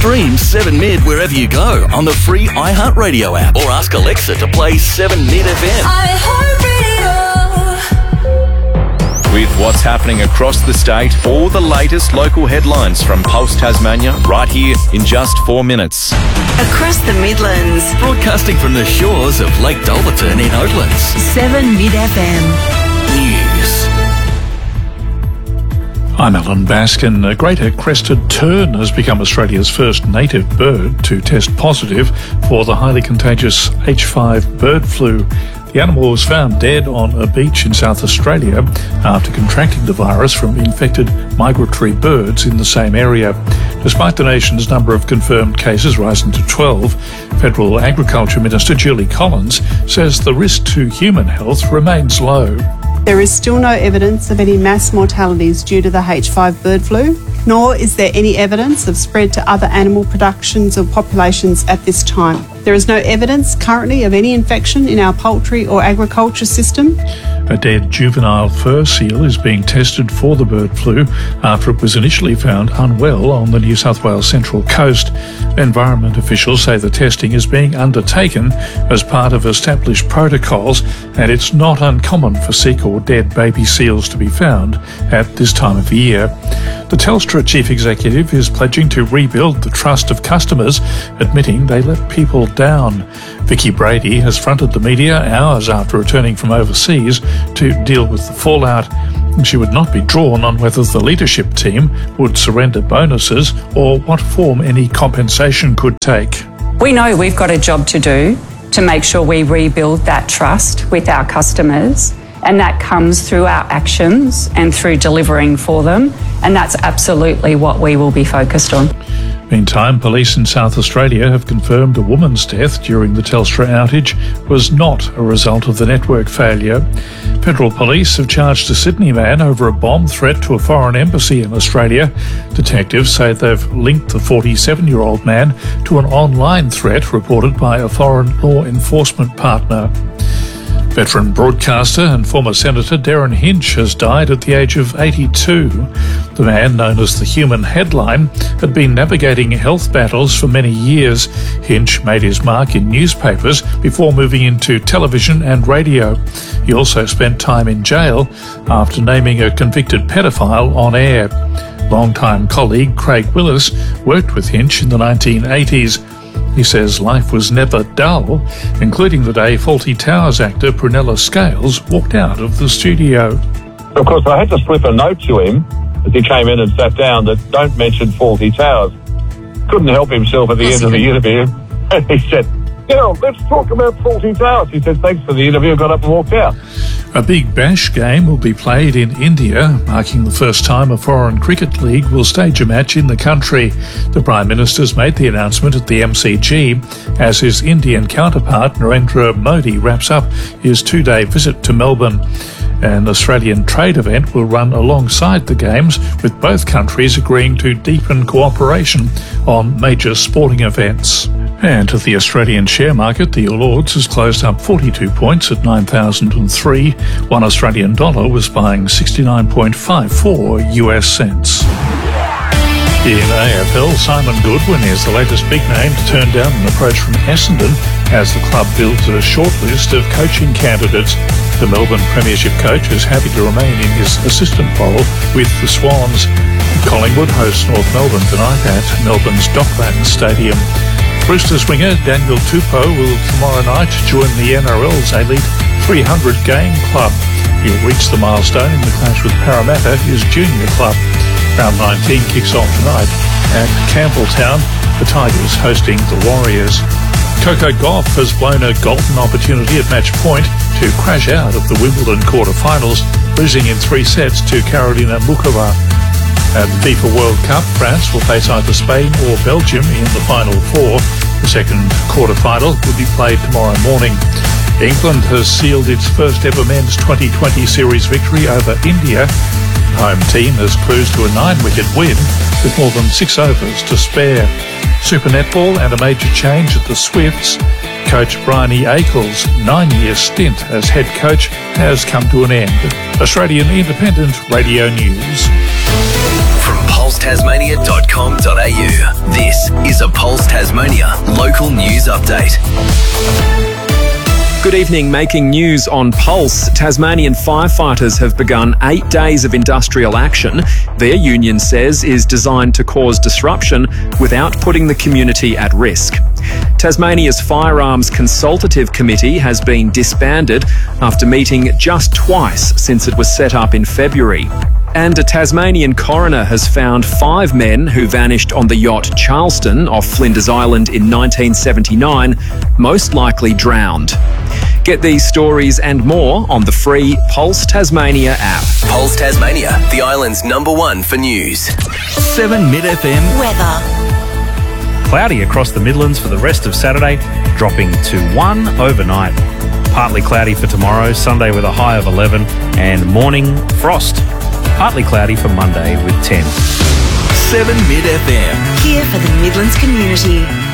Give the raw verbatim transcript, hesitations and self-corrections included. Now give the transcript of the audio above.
Stream seven Mid wherever you go on the free iHeartRadio app, or ask Alexa to play seven Mid F M. iHeartRadio. With what's happening across the state, all the latest local headlines from Pulse Tasmania, right here in just four minutes. Across the Midlands. Broadcasting from the shores of Lake Dolberton in Oatlands. seven Mid F M. News. I'm Alan Baskin. A greater crested tern has become Australia's first native bird to test positive for the highly contagious H five bird flu. The animal was found dead on a beach in South Australia after contracting the virus from infected migratory birds in the same area. Despite the nation's number of confirmed cases rising to twelve, Federal Agriculture Minister Julie Collins says the risk to human health remains low. There is still no evidence of any mass mortalities due to the H five bird flu, nor is there any evidence of spread to other animal productions or populations at this time. There is no evidence currently of any infection in our poultry or agriculture system. A dead juvenile fur seal is being tested for the bird flu after it was initially found unwell on the New South Wales Central Coast. Environment officials say the testing is being undertaken as part of established protocols, and it's not uncommon for sick or dead baby seals to be found at this time of year. The Telstra chief executive is pledging to rebuild the trust of customers, admitting they let people down. Vicky Brady has fronted the media hours after returning from overseas to deal with the fallout. She would not be drawn on whether the leadership team would surrender bonuses or what form any compensation could take. We know we've got a job to do to make sure we rebuild that trust with our customers, and that comes through our actions and through delivering for them, and that's absolutely what we will be focused on. Meantime, police in South Australia have confirmed a woman's death during the Telstra outage was not a result of the network failure. Federal police have charged a Sydney man over a bomb threat to a foreign embassy in Australia. Detectives say they've linked the forty-seven-year-old man to an online threat reported by a foreign law enforcement partner. Veteran broadcaster and former Senator Darren Hinch has died at the age of eighty-two. The man, known as the Human Headline, had been navigating health battles for many years. Hinch made his mark in newspapers before moving into television and radio. He also spent time in jail after naming a convicted pedophile on air. Longtime colleague Craig Willis worked with Hinch in the nineteen eighties. He says life was never dull, including the day Fawlty Towers actor Prunella Scales walked out of the studio. Of course, I had to slip a note to him as he came in and sat down that don't mention Fawlty Towers. Couldn't help himself at the end of the interview. And he said, you know, let's talk about Fawlty Towers. He said, thanks for the interview, got up and walked out. A Big Bash game will be played in India, marking the first time a foreign cricket league will stage a match in the country. The Prime Minister's made the announcement at the M C G as his Indian counterpart Narendra Modi wraps up his two-day visit to Melbourne. An Australian trade event will run alongside the games, with both countries agreeing to deepen cooperation on major sporting events. And at the Australian share market, the All Ords has closed up forty-two points at nine thousand three. One Australian dollar was buying sixty-nine point five four U S cents. In A F L, Simon Goodwin is the latest big name to turn down an approach from Essendon as the club builds a short list of coaching candidates. The Melbourne Premiership coach is happy to remain in his assistant role with the Swans. Collingwood hosts North Melbourne tonight at Melbourne's Docklands Stadium. Roosters winger Daniel Tupou will tomorrow night join the N R L's elite three hundred game club. He'll reach the milestone in the clash with Parramatta, his junior club. Round nineteen kicks off tonight at Campbelltown, the Tigers hosting the Warriors. Coco Gauff has blown a golden opportunity at match point to crash out of the Wimbledon quarter-finals, losing in three sets to Karolina Muchova. At the FIFA World Cup, France will face either Spain or Belgium in the final four. The second quarter-final will be played tomorrow morning. England has sealed its first ever men's twenty twenty series victory over India. The home team has cruised to a nine-wicket win with more than six overs to spare. Super Netball and a major change at the Swifts. Coach Bryony Akel's nine-year stint as head coach has come to an end. Australian Independent Radio News. From pulse tasmania dot com dot a u, this is a Pulse Tasmania local news update. Good evening. Making news on Pulse, Tasmanian firefighters have begun eight days of industrial action their union says is designed to cause disruption without putting the community at risk. Tasmania's Firearms Consultative Committee has been disbanded after meeting just twice since it was set up in February. And a Tasmanian coroner has found five men who vanished on the yacht Charleston off Flinders Island in nineteen seventy-nine, most likely drowned. Get these stories and more on the free Pulse Tasmania app. Pulse Tasmania, the island's number one for news. seven Mid F M weather. Cloudy across the Midlands for the rest of Saturday, dropping to one overnight. Partly cloudy for tomorrow, Sunday with a high of eleven, and morning frost. Partly cloudy for Monday with ten. seven Mid F M. Here for the Midlands community.